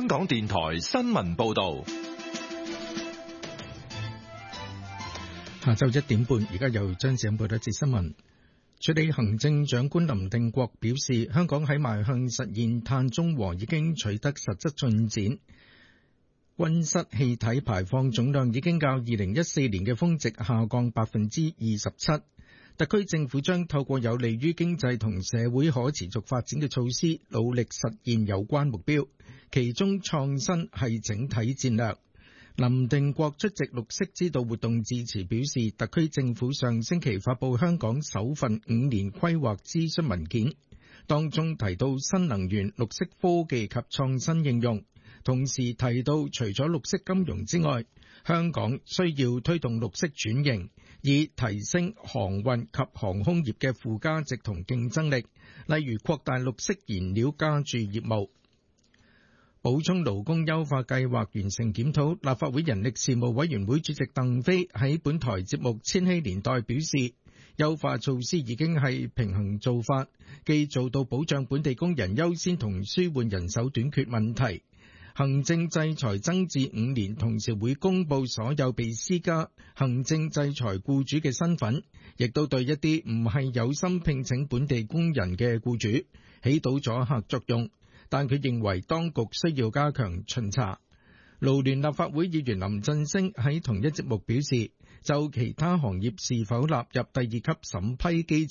香港電台新聞報道。 下晝1點半，而家由張子欣報道一節新聞。署理行政長官林定國表示，香港喺邁向實現碳中和已經取得實質進展，溫室氣體排放總量已經較2014年嘅峰值下降27%。特區政府將透過有利於經濟同社會可持續發展嘅措施，努力實現有關目標，其中創新係整體戰略。林定國出席綠色之道活動致辭表示，特區政府上星期發布香港首份5年規劃諮詢文件，當中提到新能源、綠色科技及創新應用，同時提到除咗綠色金融之外，香港需要推動綠色轉型，以提升航運及航空業嘅附加值同競爭力，例如擴大綠色燃料加注業務。補充勞工優化計劃完成檢討，立法會人力事務委員會主席鄧飛喺本台節目《千禧年代》表示，優化措施已經係平衡做法，既做到保障本地工人優先同舒緩人手短缺問題。行政制裁增至5年，同時會公布所有被施加行政制裁僱主嘅身份，亦都對一啲唔係有心聘請本地工人嘅僱主起到阻嚇作用。但佢認為當局需要加強巡查。勞聯立法會議員林振昇喺同一節目表示，就其他行業是否納入第二級審批機制